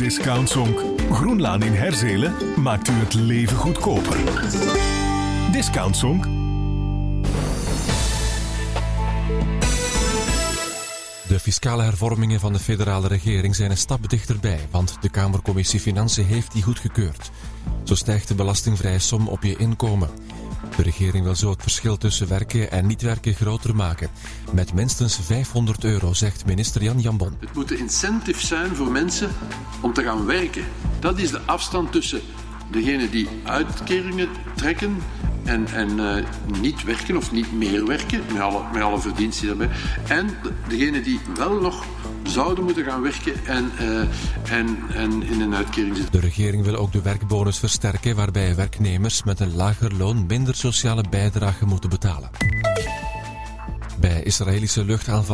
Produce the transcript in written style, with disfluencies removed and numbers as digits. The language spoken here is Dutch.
Discountzonk. Groenlaan in Herzelen maakt u het leven goedkoper. Discountzonk. De fiscale hervormingen van de federale regering zijn een stap dichterbij, want de Kamercommissie Financiën heeft die goedgekeurd. Zo stijgt de belastingvrije som op je inkomen. De regering wil zo het verschil tussen werken en niet werken groter maken. Met minstens €500, zegt minister Jan Jambon. Het moet een incentive zijn voor mensen om te gaan werken. Dat is de afstand tussen degenen die uitkeringen trekken en niet werken of niet meer werken, met alle verdiensten daarbij. En degenen die wel nog zouden moeten gaan werken en in een uitkering zitten. De regering wil ook de werkbonus versterken, waarbij werknemers met een lager loon minder sociale bijdrage moeten betalen. Bij Israëlische luchtaanvallen